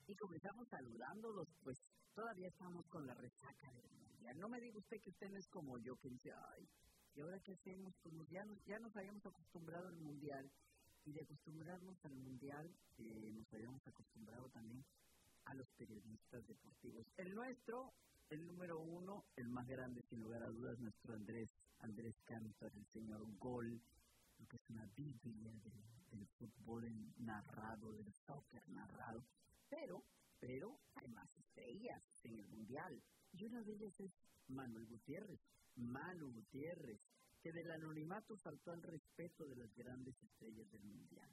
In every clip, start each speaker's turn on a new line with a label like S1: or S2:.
S1: Y comenzamos saludándolos, pues todavía estamos con la resaca del mundial. No me diga usted que usted no es como yo, que dice, ay, ¿y ahora qué hacemos? Pues ya nos habíamos acostumbrado al mundial, y de acostumbrarnos al mundial, nos habíamos acostumbrado también a los periodistas deportivos. El nuestro, el número uno, el más grande sin lugar a dudas, nuestro Andrés Cantor, el señor Gol, lo que es una biblia del fútbol narrado, del soccer narrado. Pero hay más estrellas en el mundial. Y una de ellas es Manu Gutiérrez, que del anonimato saltó al respeto de las grandes estrellas del mundial.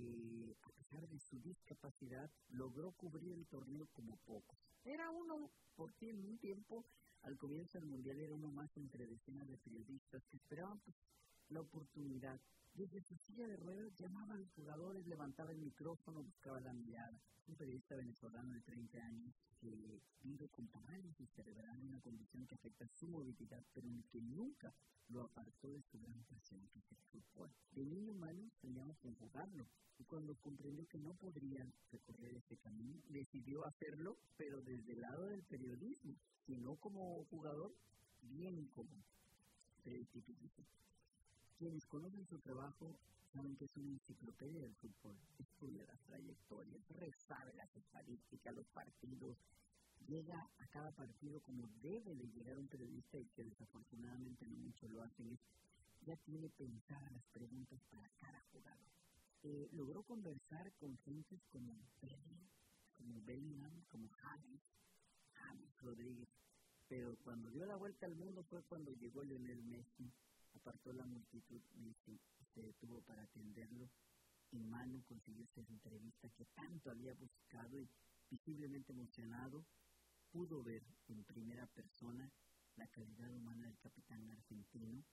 S1: A pesar de su discapacidad, logró cubrir el torneo como pocos. Era uno, porque en un tiempo, al comienzo del mundial, era uno más entre decenas de periodistas que esperaban pues, la oportunidad. Desde su silla de ruedas llamaba a los jugadores, levantaba el micrófono, buscaba la mirada. Un periodista venezolano de 30 años que vive con parálisis cerebral, una condición que afecta su movilidad, pero en el que nunca lo apartó de su gran pasión, que es el fútbol. De niño Manu soñaba con jugarlo, y cuando comprendió que no podría recorrer ese camino, decidió hacerlo, pero desde el lado del periodismo, sino como jugador, bien como periodista. Quienes conocen su trabajo saben que es una enciclopedia del fútbol, estudia las trayectorias, resabe las estadísticas, los partidos, llega a cada partido como debe de llegar un periodista y que desafortunadamente no muchos lo hacen, ya tiene pensadas las preguntas para cada jugador. Logró conversar con gentes como Pelé, como Bellingham, como James Rodríguez, pero cuando dio la vuelta al mundo fue cuando llegó Lionel Messi. Apartó la multitud, Messi se detuvo para atenderlo y Manu consiguió esa entrevista que tanto había buscado y visiblemente emocionado, pudo ver en primera persona la calidad humana del capitán argentino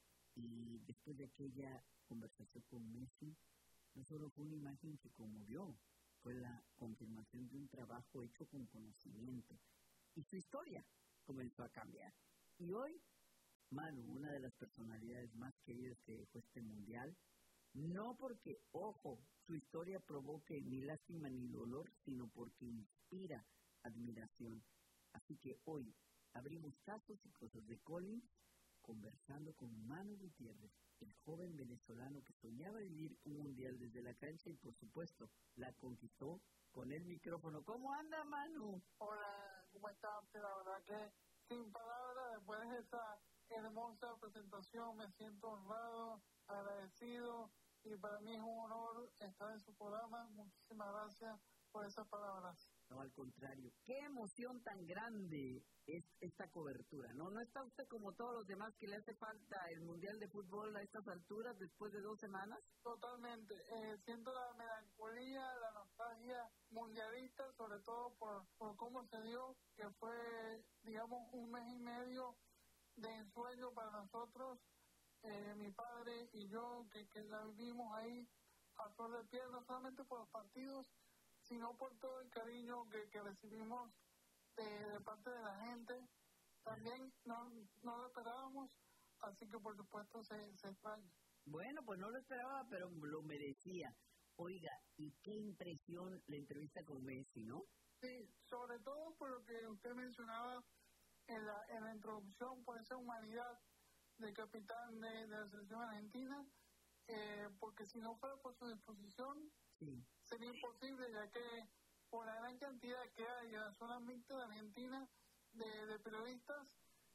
S1: y después de aquella conversación con Messi, no solo fue una imagen que conmovió, fue la confirmación de un trabajo hecho con conocimiento y su historia comenzó a cambiar. Y hoy Manu, una de las personalidades más queridas que dejó este mundial, no porque, ojo, su historia provoque ni lástima ni dolor, sino porque inspira admiración. Así que hoy abrimos casos y cosas de Collins, conversando con Manu Gutiérrez, el joven venezolano que soñaba vivir un mundial desde la cancha y, por supuesto, la conquistó con el micrófono. ¿Cómo anda, Manu?
S2: Hola, ¿cómo estás? La verdad que sin palabras, después de esa hermosa presentación, me siento honrado, agradecido y para mí es un honor estar en su programa. Muchísimas gracias por esas palabras.
S1: No, al contrario, qué emoción tan grande es esta cobertura, ¿no? ¿No está usted como todos los demás que le hace falta el Mundial de Fútbol a estas alturas después de 2 semanas?
S2: Totalmente, siento la melancolía, la nostalgia mundialista, sobre todo por cómo se dio, que fue, digamos, 1 mes y medio de ensueño para nosotros, mi padre y yo, que la vivimos ahí a flor de piel, no solamente por los partidos, sino por todo el cariño que recibimos de parte de la gente. También no lo esperábamos, así que por supuesto se extraña.
S1: Bueno, pues no lo esperaba, pero lo merecía. Oiga, ¿y qué impresión la entrevista con Messi, no?
S2: Sí, sobre todo por lo que usted mencionaba en la introducción, por esa humanidad del capitán de la selección argentina, porque si no fuera por su disposición,
S1: sí,
S2: sería imposible, ya que por la gran cantidad que hay en la zona mixta de Argentina de periodistas,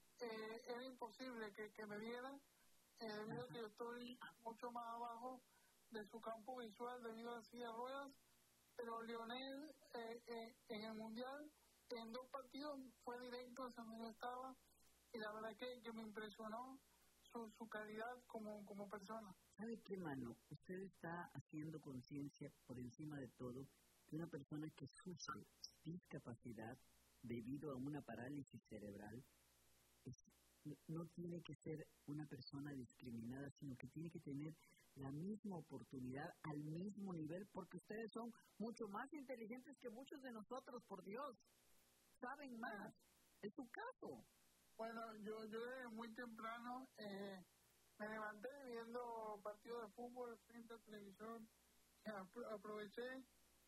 S2: era imposible que me vieran, debido a que yo estoy mucho más abajo de su campo visual debido a la silla de ruedas, pero Lionel en el Mundial, en 2 partidos fue directo hacia donde yo estaba y la verdad que me impresionó su calidad como persona.
S1: ¿Sabe qué, Manu? Usted está haciendo conciencia por encima de todo que una persona que sufre discapacidad debido a una parálisis cerebral no tiene que ser una persona discriminada, sino que tiene que tener la misma oportunidad al mismo nivel, porque ustedes son mucho más inteligentes que muchos de nosotros, por Dios. Saben más. Es su caso.
S2: Bueno, yo desde muy temprano me levanté viendo partidos de fútbol frente a televisión. Aproveché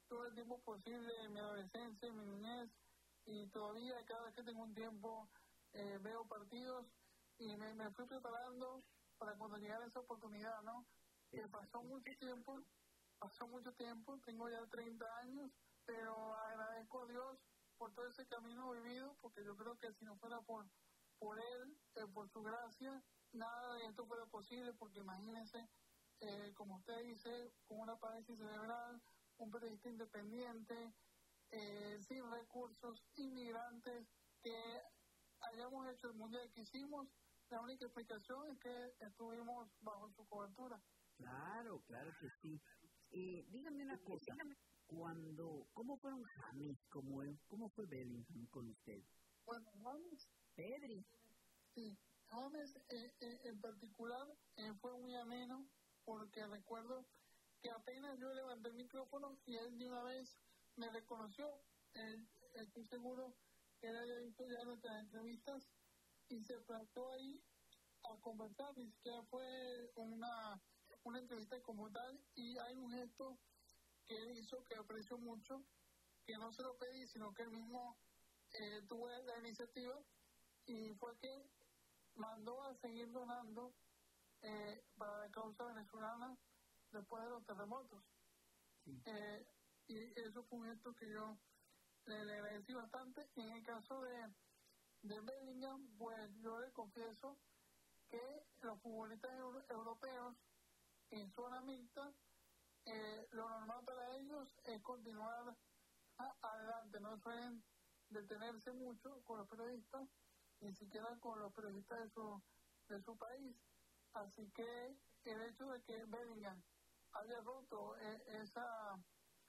S2: todo el tiempo posible en mi adolescencia, en mi niñez, y todavía cada vez que tengo un tiempo veo partidos y me fui preparando para cuando llegara esa oportunidad, ¿no? Que pasó mucho tiempo, tengo ya 30 años, pero agradezco a Dios por todo ese camino vivido, porque yo creo que si no fuera por Él, por su gracia, nada de esto fuera posible, porque imagínense, como usted dice, con una parálisis cerebral, un periodista independiente, sin recursos, inmigrantes, que hayamos hecho el mundial que hicimos, la única explicación es que estuvimos bajo su cobertura.
S1: Claro que sí. Dígame una cosa, ¿cómo fueron James, cómo fue Bellingham con usted?
S2: Bueno, James.
S1: Pedri.
S2: Sí, James en particular fue muy ameno, porque recuerdo que apenas yo levanté el micrófono y él de una vez me reconoció. Estoy seguro que él había visto ya nuestras entrevistas y se plantó ahí a conversar, ni siquiera fue una entrevista como tal, y hay un gesto que él hizo que aprecio mucho, que no se lo pedí, sino que él mismo tuvo la iniciativa, y fue que mandó a seguir donando para la causa venezolana después de los terremotos. Sí. Y eso fue un gesto que yo le agradecí bastante. Y en el caso de Bellingham, pues yo le confieso que los futbolistas europeos en zona mixta, lo normal para ellos es continuar adelante, no suelen detenerse mucho con los periodistas, ni siquiera con los periodistas de su país. Así que el hecho de que Bellingham haya roto esa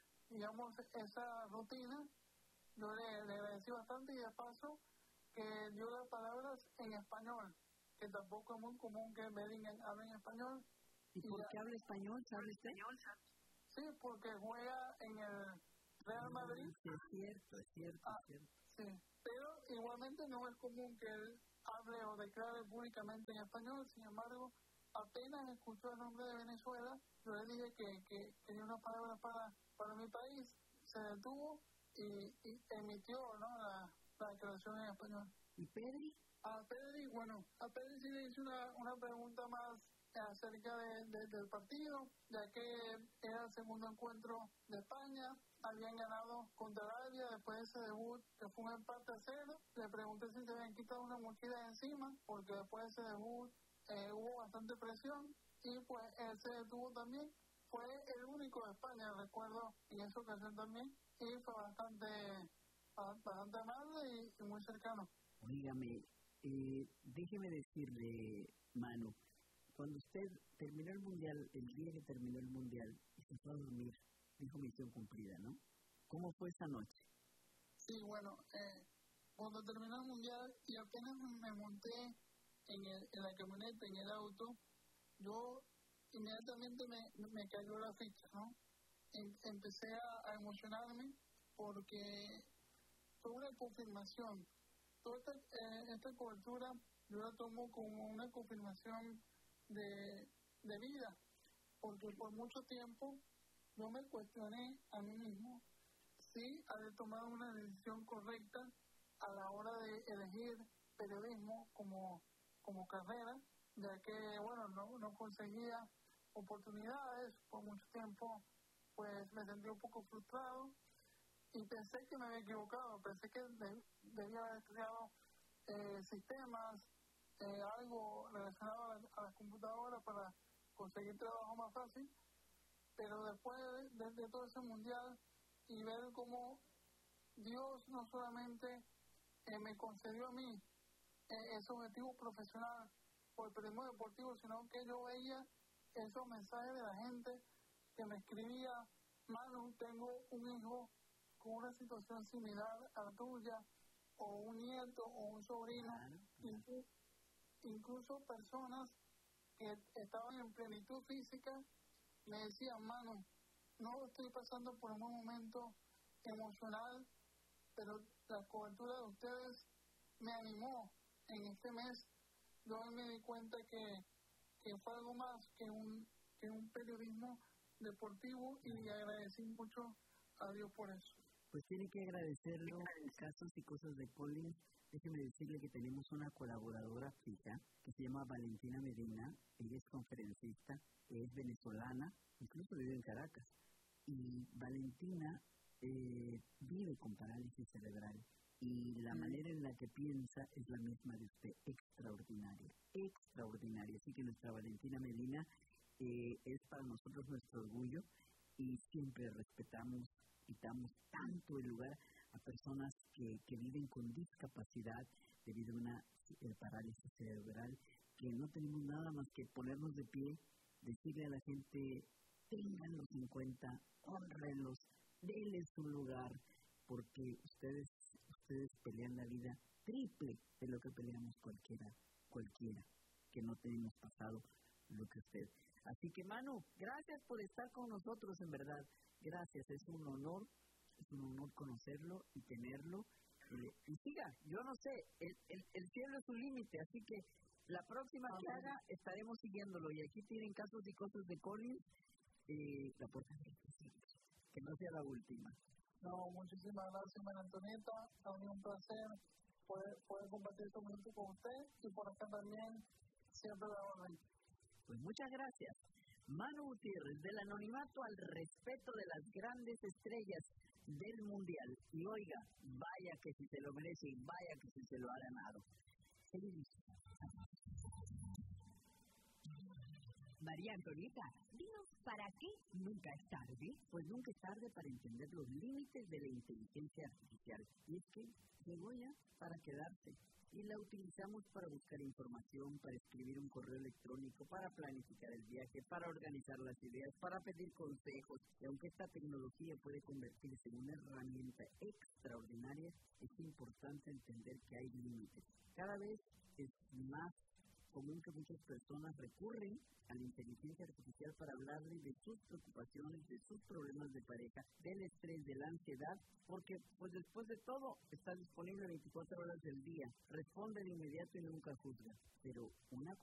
S2: rutina, yo le agradecí bastante, y de paso que dio las palabras en español, que tampoco es muy común que Bellingham hable en español.
S1: ¿Y por qué habla español? ¿Sabe usted?
S2: Sí, porque juega en el Real Madrid.
S1: Sí, es cierto.
S2: Sí, pero igualmente no es común que él hable o declare públicamente en español. Sin embargo, apenas escuchó el nombre de Venezuela, yo le dije que tenía una palabra para mi país, se detuvo y emitió, ¿no?, la declaración en español.
S1: ¿Y Pedri?
S2: A Pedri sí le hice una pregunta más acerca del partido, ya que era el segundo encuentro de España, habían ganado contra Arabia después de ese debut, que fue un empate a 0. Le pregunté si se habían quitado una mochila de encima, porque después de ese debut hubo bastante presión, y pues él se detuvo también. Fue el único de España, recuerdo, en esa ocasión también, y fue bastante amable y muy cercano.
S1: Oígame, déjeme decirle, Manu, cuando usted terminó el mundial, el día que terminó el mundial y se fue a dormir, dijo misión cumplida, ¿no? ¿Cómo fue esa noche?
S2: Sí, bueno, cuando terminó el mundial y apenas me monté en la camioneta, en el auto, yo inmediatamente me cayó la ficha, ¿no? Empecé a emocionarme, porque fue una confirmación. Toda esta cobertura yo la tomo como una confirmación de vida, porque por mucho tiempo yo me cuestioné a mí mismo si había tomado una decisión correcta a la hora de elegir periodismo como carrera, ya que, bueno, no conseguía oportunidades por mucho tiempo, pues me sentí un poco frustrado y pensé que me había equivocado, pensé que debía haber estudiado sistemas, algo relacionado a las computadoras para conseguir trabajo más fácil, pero después de todo ese mundial y ver cómo Dios no solamente me concedió a mí ese objetivo profesional por el periodismo deportivo, sino que yo veía esos mensajes de la gente que me escribía: Manu, tengo un hijo con una situación similar a la tuya, o un nieto, o un sobrino, incluso personas que estaban en plenitud física me decían: Manu, no estoy pasando por un buen momento emocional, pero la cobertura de ustedes me animó en este mes. Yo me di cuenta que fue algo más que un periodismo deportivo, y agradecí mucho a Dios por eso.
S1: Pues tiene que agradecerlo. En Casos y Cosas de Collins, déjeme decirle que tenemos una colaboradora fija que se llama Valentina Medina. Ella es conferencista, es venezolana, incluso vive en Caracas. Y Valentina vive con parálisis cerebral. Y la manera en la que piensa es la misma de usted, extraordinaria, extraordinaria. Así que nuestra Valentina Medina es para nosotros nuestro orgullo y siempre respetamos y damos tanto el lugar a personas que viven con discapacidad debido a una parálisis cerebral, que no tenemos nada más que ponernos de pie, decirle a la gente, ténganlos en cuenta, honrenlos, denles su lugar, porque ustedes pelean la vida triple de lo que peleamos cualquiera, que no tenemos pasado lo que usted. Así que, Manu, gracias por estar con nosotros, en verdad. Gracias, es un honor conocerlo y tenerlo. Y siga, yo no sé, el cielo es su límite, así que la próxima que haga estaremos siguiéndolo. Y aquí tienen Casos y Cosas de Collins. La puerta que no sea la última.
S2: No, muchísimas gracias, María Antonieta. Ha sido un placer poder compartir estos minutos con usted y por acá también siempre la orden.
S1: Pues muchas gracias. Manu Gutiérrez, del anonimato al respeto de las grandes estrellas del Mundial. Y oiga, vaya que si se lo merece y vaya que si se lo ha ganado.
S3: María Antonieta, dinos, ¿para qué nunca es tarde?
S1: Pues nunca es tarde para entender los límites de la inteligencia artificial. Y es que llegó ya para quedarse. Y la utilizamos para buscar información, para escribir un correo electrónico, para planificar el viaje, para organizar las ideas, para pedir consejos. Y aunque esta tecnología puede convertirse en una herramienta extraordinaria, es importante entender que hay límites. Cada vez es más común que muchas personas recurren a la inteligencia artificial para hablarles de sus preocupaciones, de sus problemas de pareja, del estrés, de la ansiedad, porque pues después de todo está disponible 24 horas del día, responde de inmediato y nunca juzga. Pero una